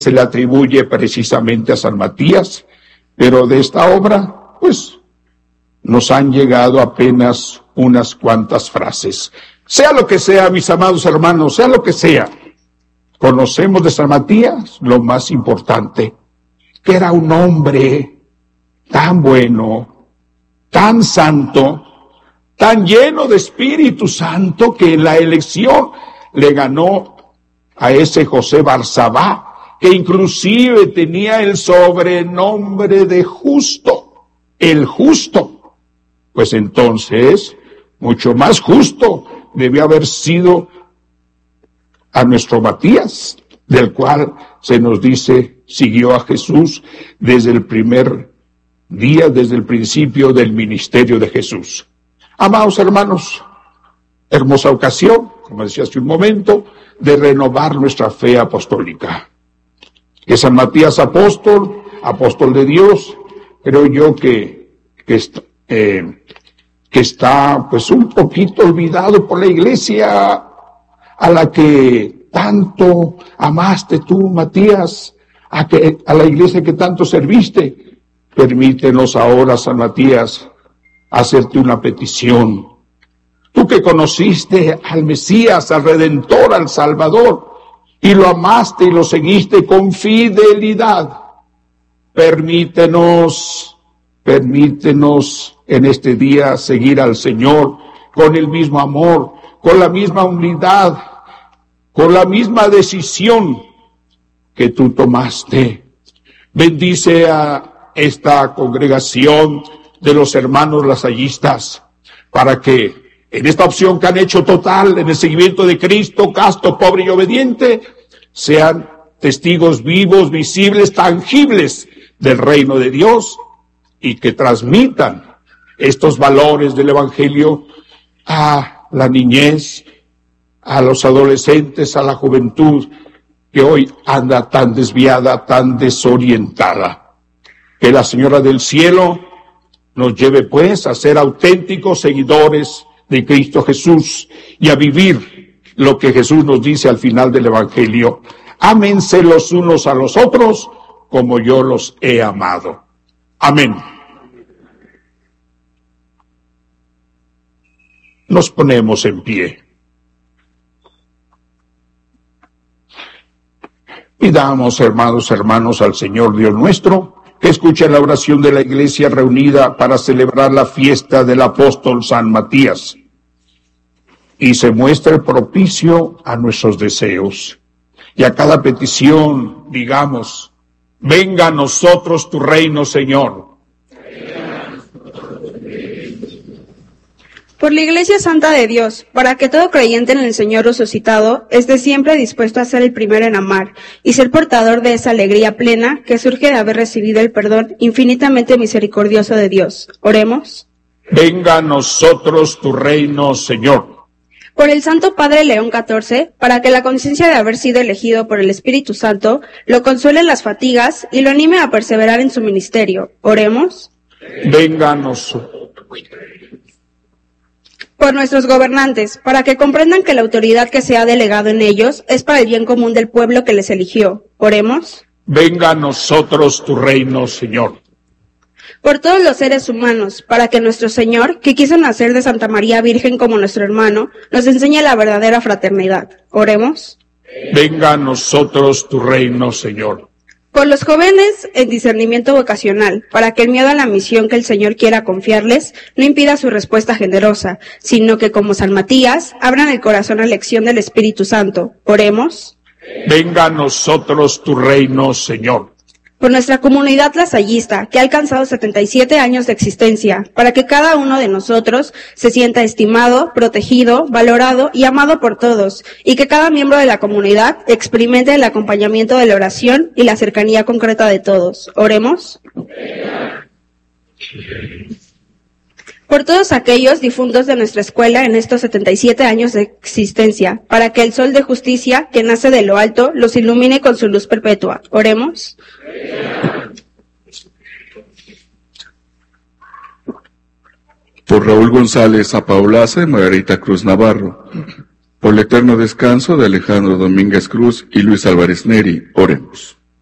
se le atribuye precisamente a San Matías, pero de esta obra, pues, nos han llegado apenas unas cuantas frases. Sea lo que sea, mis amados hermanos, sea lo que sea, conocemos de San Matías lo más importante, que era un hombre tan bueno, tan santo, tan lleno de Espíritu Santo, que en la elección le ganó a ese José Barzabá, que inclusive tenía el sobrenombre de Justo, el Justo. Pues entonces, mucho más justo debió haber sido a nuestro Matías, del cual se nos dice, siguió a Jesús desde el primer día, desde el principio del ministerio de Jesús. Amados hermanos, hermosa ocasión, como decía hace un momento, de renovar nuestra fe apostólica. Que San Matías apóstol, apóstol de Dios, creo yo que está pues un poquito olvidado por la iglesia a la que tanto amaste tú, Matías, a la iglesia que tanto serviste. Permítenos ahora, San Matías, hacerte una petición. Tú que conociste al Mesías, al Redentor, al Salvador, y lo amaste y lo seguiste con fidelidad, permítenos en este día seguir al Señor con el mismo amor, con la misma unidad, con la misma decisión que tú tomaste. Bendice a esta congregación de los hermanos lasallistas, para que en esta opción que han hecho total en el seguimiento de Cristo, casto, pobre y obediente, sean testigos vivos, visibles, tangibles del reino de Dios, y que transmitan estos valores del Evangelio a la niñez, a los adolescentes, a la juventud, que hoy anda tan desviada, tan desorientada. Que la Señora del Cielo nos lleve pues a ser auténticos seguidores de Cristo Jesús y a vivir lo que Jesús nos dice al final del Evangelio. Ámense los unos a los otros como yo los he amado. Amén. Nos ponemos en pie. Pidamos, hermanos, al Señor Dios nuestro, que escuche la oración de la iglesia reunida para celebrar la fiesta del apóstol San Matías y se muestre propicio a nuestros deseos. Y a cada petición digamos, venga a nosotros tu reino, Señor. Por la Iglesia Santa de Dios, para que todo creyente en el Señor resucitado esté siempre dispuesto a ser el primero en amar y ser portador de esa alegría plena que surge de haber recibido el perdón infinitamente misericordioso de Dios. Oremos. Venga a nosotros tu reino, Señor. Por el Santo Padre León XIV, para que la conciencia de haber sido elegido por el Espíritu Santo lo consuele en las fatigas y lo anime a perseverar en su ministerio. Oremos. Venga a nosotros. Por nuestros gobernantes, para que comprendan que la autoridad que se ha delegado en ellos es para el bien común del pueblo que les eligió. Oremos. Venga a nosotros tu reino, Señor. Por todos los seres humanos, para que nuestro Señor, que quiso nacer de Santa María Virgen como nuestro hermano, nos enseñe la verdadera fraternidad. Oremos. Venga a nosotros tu reino, Señor. Por los jóvenes en discernimiento vocacional, para que el miedo a la misión que el Señor quiera confiarles no impida su respuesta generosa, sino que como San Matías, abran el corazón a la elección del Espíritu Santo. Oremos. Venga a nosotros tu reino, Señor. Por nuestra comunidad lasallista, que ha alcanzado 77 años de existencia, para que cada uno de nosotros se sienta estimado, protegido, valorado y amado por todos, y que cada miembro de la comunidad experimente el acompañamiento de la oración y la cercanía concreta de todos. Oremos. Por todos aquellos difuntos de nuestra escuela en estos 77 años de existencia, para que el sol de justicia, que nace de lo alto, los ilumine con su luz perpetua. Oremos. Por Raúl González Apaolaza y Margarita Cruz Navarro. Por el eterno descanso de Alejandro Domínguez Cruz y Luis Álvarez Neri. Oremos.